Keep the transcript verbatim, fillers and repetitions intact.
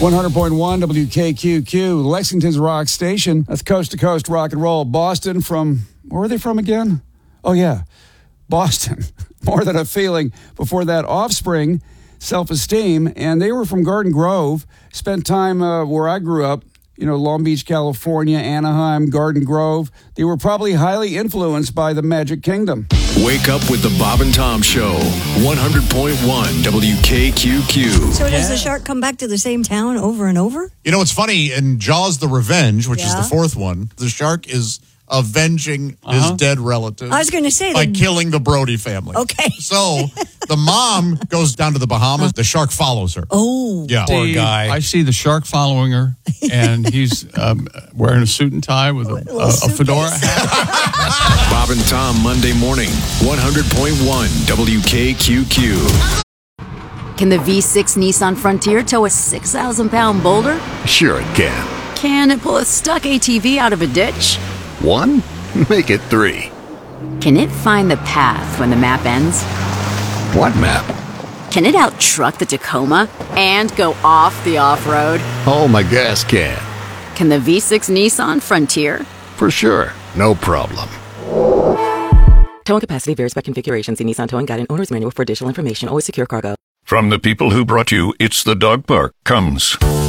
one hundred point one W K Q Q, Lexington's rock station. That's coast-to-coast rock and roll. Boston from, where are they from again? Oh, yeah, Boston. More Than a Feeling. Before that, Offspring, Self-Esteem. And they were from Garden Grove. Spent time uh, where I grew up, you know, Long Beach, California, Anaheim, Garden Grove. They were probably highly influenced by the Magic Kingdom. Wake up with the Bob and Tom Show, one hundred point one W K Q Q. So does the shark come back to the same town over and over? You know, what's funny, in Jaws the Revenge, which Yeah. is the fourth one, the shark is avenging Uh-huh. his dead relatives. I was going to say by that- killing the Brody family. Okay. So the mom goes down to the Bahamas. The shark follows her. Oh. Yeah. Poor guy. I see the shark following her, and he's um, wearing a suit and tie with a, a, a fedora hat. Bob and Tom, Monday morning, one hundred point one W K Q Q. Can the V six Nissan Frontier tow a six thousand pound boulder? Sure it can. Can it pull a stuck A T V out of a ditch? One? Make it three. Can it find the path when the map ends? What map? Can it out-truck the Tacoma and go off the off-road? Oh, my gas can. Can the V six Nissan Frontier? For sure. No problem. Towing capacity varies by configuration. See Nissan Towing Guide and Owner's Manual for additional information. Always secure cargo. From the people who brought you It's the Dog Park comes